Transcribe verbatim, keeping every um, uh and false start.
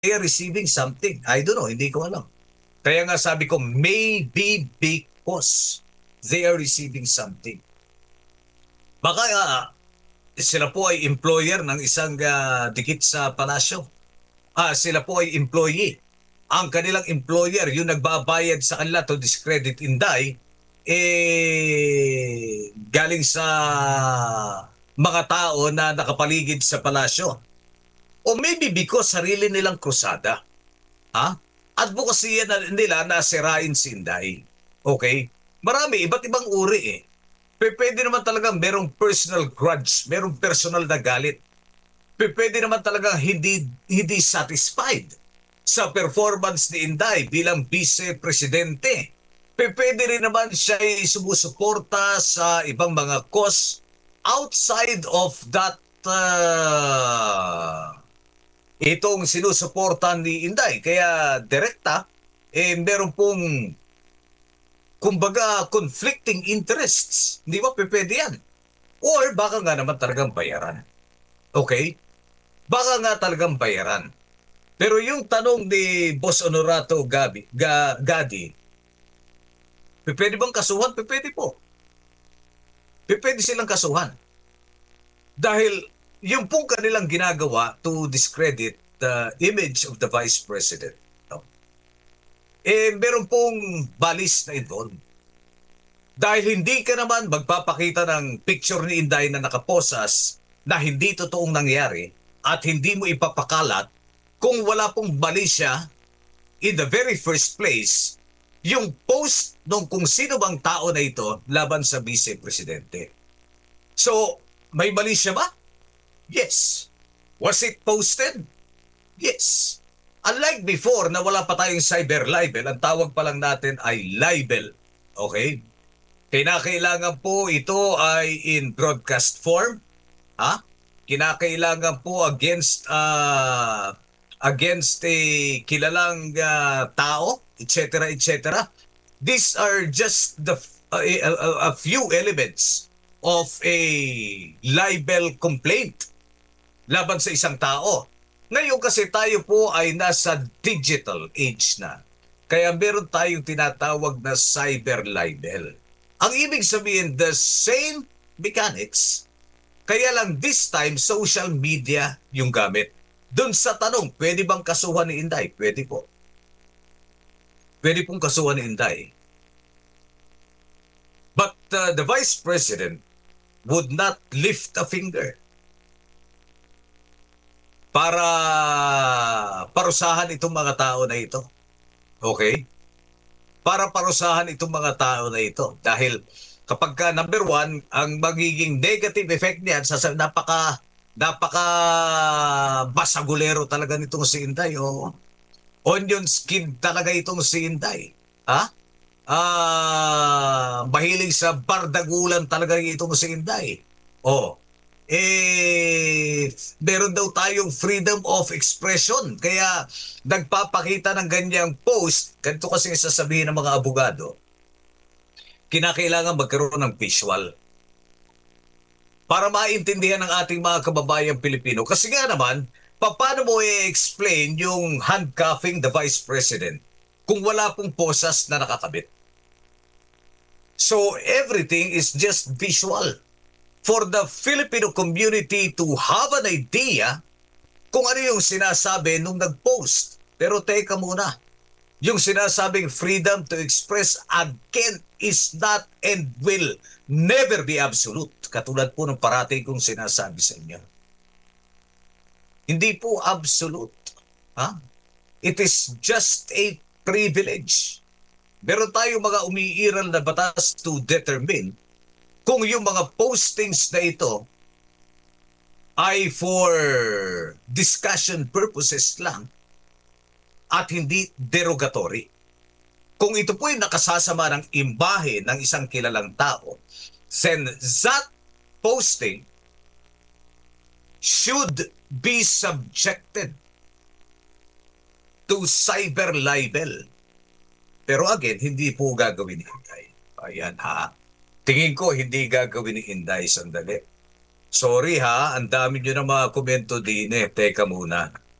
they are receiving something. I don't know, hindi ko alam. Kaya nga sabi ko, maybe because they are receiving something. Baka uh, sila po ay employer ng isang uh, dikit sa palasyo. Ah, sila po ay employee. Ang kanilang employer, yung nagbabayad sa kanila to discredit Inday, eh, galing sa mga tao na nakapaligid sa palasyo. O maybe because sarili nilang krusada. Ha? Advocacy na nila na sirain si Inday. Okay? Marami, iba't ibang uri eh. P- Pwede naman talagang merong personal grudge, merong personal na galit. P- Pwede naman talagang hindi, hindi satisfied sa performance ni Inday bilang vice-presidente. P- Pwede rin naman siya ay sumusuporta sa ibang mga cause outside of that uh, itong sinusuportan ni Inday. Kaya direkta, eh, meron pong kumbaga conflicting interests. Hindi ba pwede yan? Or baka nga naman talagang bayaran. Okay? Baka nga talagang bayaran. Pero yung tanong ni Boss Honorato Gabi, Ga, Gadi, pwede bang kasuhan? Pwede po. Pwede silang kasuhan. Dahil yung pong kanilang ginagawa to discredit the image of the Vice President, no? Eh, meron pong balis na involved. Dahil hindi ka naman magpapakita ng picture ni Inday na nakaposas na hindi totoong nangyari at hindi mo ipapakalat kung wala pong balis siya in the very first place yung post nung kung sino bang tao na ito laban sa vice-presidente. So, may balis siya ba? Yes. Was it posted? Yes. Unlike before na wala pa tayong cyber libel, ang tawag pa lang natin ay libel. Okay? Kinakailangan po ito ay in broadcast form. Ha? Kinakailangan po against uh, against a kilalang uh, tao, et cetera, et cetera. These are just the uh, a, a, a few elements of a libel complaint laban sa isang tao. Ngayon kasi tayo po ay nasa digital age na. Kaya meron tayong tinatawag na cyber libel. Ang ibig sabihin, the same mechanics, kaya lang this time, social media yung gamit. Doon sa tanong, pwede bang kasuhan ni Inday? Pwede po. Pwede pong kasuhan ni Inday. But uh, the Vice President would not lift a finger para parusahan itong mga tao na ito. Okay? Para parusahan itong mga tao na ito. Dahil kapag ka, number one, ang magiging negative effect niyan, sa napaka, napaka basagulero talaga nitong si Inday. Oh. Onion skin talaga itong si Inday. Ha? Ah, mahilig sa bardagulan talaga itong si Inday. Oh. Eh, meron daw tayong freedom of expression. Kaya nagpapakita ng ganyang post, ganito kasi sasabihin ng mga abogado, kinakailangan magkaroon ng visual para maintindihan ng ating mga kababayang Pilipino. Kasi nga naman, paano mo i-explain yung handcuffing the Vice President kung wala pong posas na nakakabit? So everything is just visual. For the Filipino community to have an idea kung ano yung sinasabi nung nag-post. Pero teka muna, yung sinasabing freedom to express again is not and will never be absolute. Katulad po ng parati kong sinasabi sa inyo. Hindi po absolute. Ha? It is just a privilege. Meron tayong mga umiiral na batas to determine kung yung mga postings na ito ay for discussion purposes lang at hindi derogatory. Kung ito po ay nakasasama ng imbahe ng isang kilalang tao, then that posting should be subjected to cyber libel. Pero again, hindi po gagawin ni Inday. Ayan ha. Tingin ko hindi gagawin ni Inday. Sandali. Sorry ha, ang dami nyo ng mga komento din eh. Teka muna.